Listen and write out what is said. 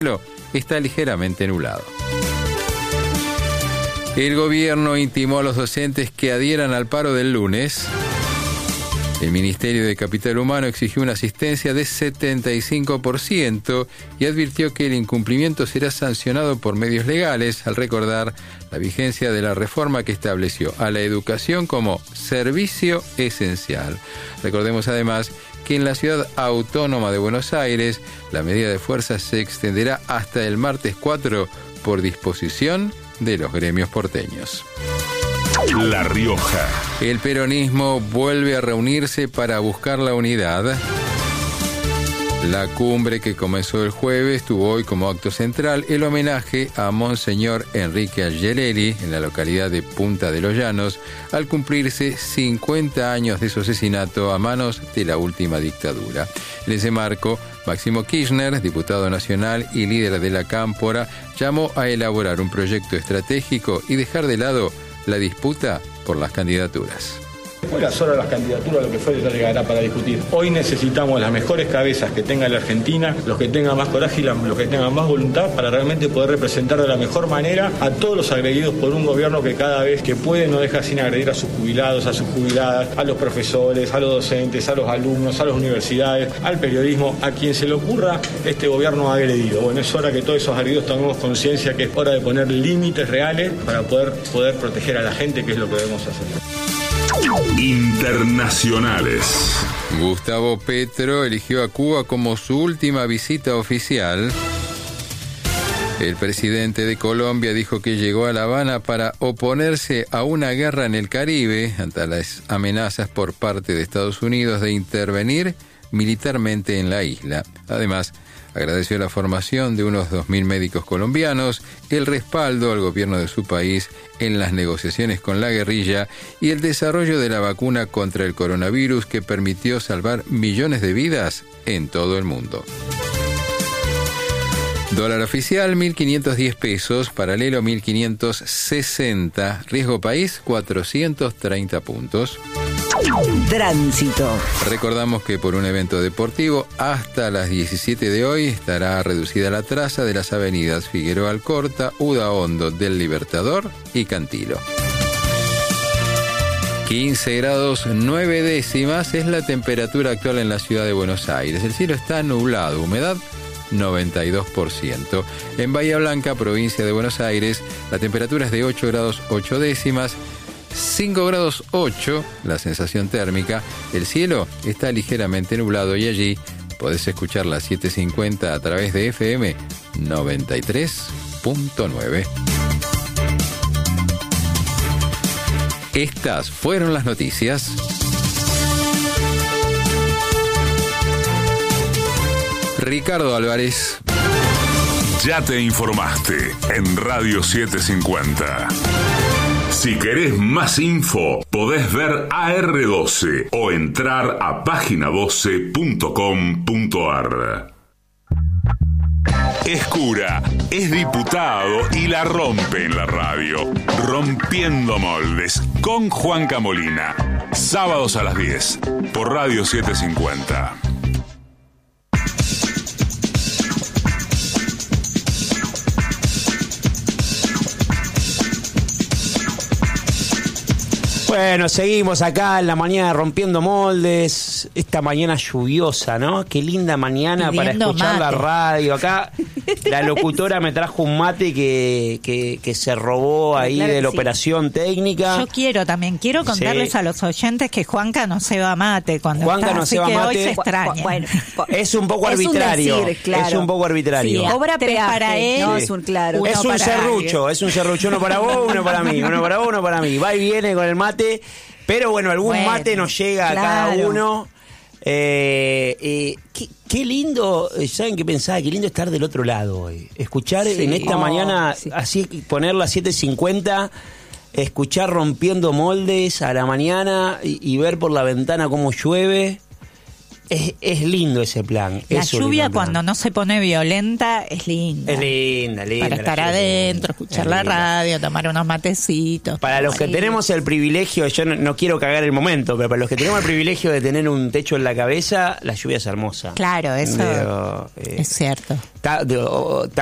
está ligeramente nublado. El gobierno intimó a los docentes que adhieran al paro del lunes. El Ministerio de Capital Humano exigió una asistencia de 75% y advirtió que el incumplimiento será sancionado por medios legales, al recordar la vigencia de la reforma que estableció a la educación como servicio esencial. Recordemos además que en la ciudad autónoma de Buenos Aires la medida de fuerza se extenderá hasta el martes 4 por disposición de los gremios porteños. La Rioja. El peronismo vuelve a reunirse para buscar la unidad. La cumbre que comenzó el jueves tuvo hoy como acto central el homenaje a Monseñor Enrique Angelelli en la localidad de Punta de los Llanos al cumplirse 50 años de su asesinato a manos de la última dictadura. En ese marco, Máximo Kirchner, diputado nacional y líder de la Cámpora, llamó a elaborar un proyecto estratégico y dejar de lado la disputa por las candidaturas. Fuera solo las candidaturas, lo que fuera ya llegará para discutir. Hoy necesitamos las mejores cabezas que tenga la Argentina, los que tengan más coraje y los que tengan más voluntad para realmente poder representar de la mejor manera a todos los agredidos por un gobierno que cada vez que puede no deja sin agredir a sus jubilados, a sus jubiladas, a los profesores, a los docentes, a los alumnos, a las universidades, al periodismo, a quien se le ocurra, este gobierno ha agredido. Bueno, es hora que todos esos agredidos tomemos conciencia que es hora de poner límites reales para poder proteger a la gente, que es lo que debemos hacer. Internacionales. Gustavo Petro eligió a Cuba como su última visita oficial. El presidente de Colombia dijo que llegó a La Habana para oponerse a una guerra en el Caribe ante las amenazas por parte de Estados Unidos de intervenir militarmente en la isla. Además, agradeció la formación de unos 2.000 médicos colombianos, el respaldo al gobierno de su país en las negociaciones con la guerrilla y el desarrollo de la vacuna contra el coronavirus que permitió salvar millones de vidas en todo el mundo. Dólar oficial 1.510 pesos, paralelo 1.560, riesgo país 430 puntos. Tránsito. Recordamos que por un evento deportivo, hasta las 17 de hoy estará reducida la traza de las avenidas Figueroa Alcorta, Udaondo del Libertador y Cantilo. 15 grados 9 décimas es la temperatura actual en la ciudad de Buenos Aires. El cielo está nublado, humedad 92%. En Bahía Blanca, provincia de Buenos Aires, la temperatura es de 8 grados 8 décimas. 5 grados 8 la sensación térmica, el cielo está ligeramente nublado y allí podés escuchar las 7:50 a través de FM 93.9. Estas fueron las noticias. Ricardo Álvarez. Ya te informaste en Radio 750. Si querés más info, podés ver AR12 o entrar a página12.com.ar. Es cura, es diputado y la rompe en la radio. Rompiendo Moldes con Juanca Molina. Sábados a las 10 por Radio 750. Bueno, seguimos acá en la mañana rompiendo moldes, esta mañana lluviosa, ¿no? Qué linda mañana para escuchar la radio. Acá la locutora me trajo un mate que se robó ahí de la operación técnica. Yo quiero contarles a los oyentes que Juanca no ceba mate cuando Juanca está, no así ceba que mate. hoy se extraña. Bueno, es un poco arbitrario. Un decir, claro. Es un poco arbitrario. Sí, cobra peaje, para él. No, Sí. es un claro. Es un serrucho, uno para vos, uno para mí, uno para vos, uno para mí. Va y viene con el mate. Pero bueno, algún mate nos llega a cada uno. Qué lindo, ¿saben qué pensaba? Qué lindo estar del otro lado hoy. Escuchar en esta mañana, así poner las 7:50, escuchar Rompiendo Moldes a la mañana y ver por la ventana cómo llueve. Es lindo ese plan. La lluvia cuando no se pone violenta es linda. Es linda. Para estar adentro, escuchar la radio, tomar unos matecitos. Para los que tenemos el privilegio, yo no quiero cagar el momento, pero para los que tenemos el privilegio de tener un techo en la cabeza, la lluvia es hermosa. Claro, eso es cierto.